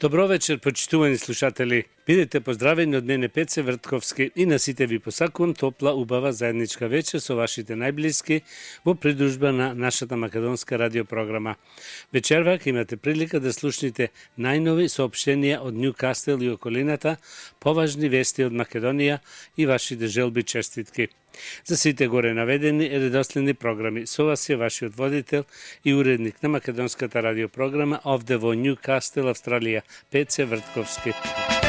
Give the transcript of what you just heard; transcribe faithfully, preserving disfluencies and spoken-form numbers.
Добро вечер, почитувани слушатели. Бидете поздравени од мене Пеце Вртковски и на сите ви посакувам топла, убава заедничка вечер со вашите најблиски во придружба на нашата македонска радиопрограма. Вечерва ќе имате прилика да слушнете најнови соопштенија од Нјукастел и околината, поважни вести од Македонија и вашите желби честитки. За сите горе наведени редоследни програми. Со вас е вашиот водител и уредник на македонската радиопрограма овде во Нјукастел, Австралија, Пеце Вртковски.